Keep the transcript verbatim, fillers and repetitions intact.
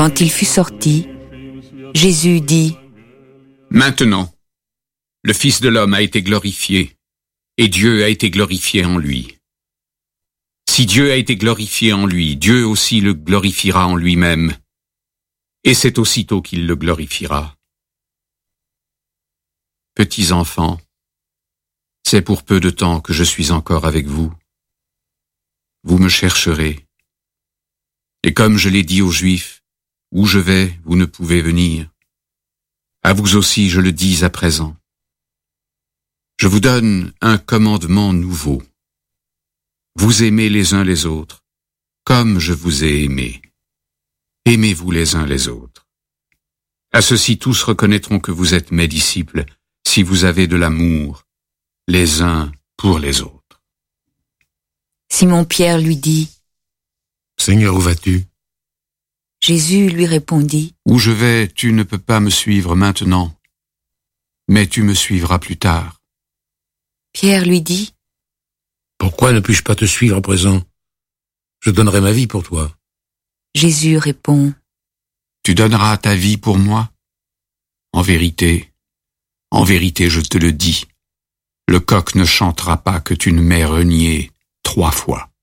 Quand il fut sorti, Jésus dit: Maintenant, le Fils de l'homme a été glorifié, et Dieu a été glorifié en lui. Si Dieu a été glorifié en lui, Dieu aussi le glorifiera en lui-même, et c'est aussitôt qu'il le glorifiera. Petits enfants, c'est pour peu de temps que je suis encore avec vous. Vous me chercherez. Et comme je l'ai dit aux Juifs, où je vais, vous ne pouvez venir. À vous aussi je le dis à présent. Je vous donne un commandement nouveau. Vous aimez les uns les autres, comme je vous ai aimés. Aimez-vous les uns les autres. À ceci tous reconnaîtront que vous êtes mes disciples, si vous avez de l'amour les uns pour les autres. Simon-Pierre lui dit: Seigneur, où vas-tu? Jésus lui répondit: Où je vais, tu ne peux pas me suivre maintenant, mais tu me suivras plus tard. Pierre lui dit: Pourquoi ne puis-je pas te suivre à présent? Je donnerai ma vie pour toi. Jésus répond: Tu donneras ta vie pour moi? En vérité, en vérité, je te le dis, le coq ne chantera pas que tu ne m'aies renié trois fois.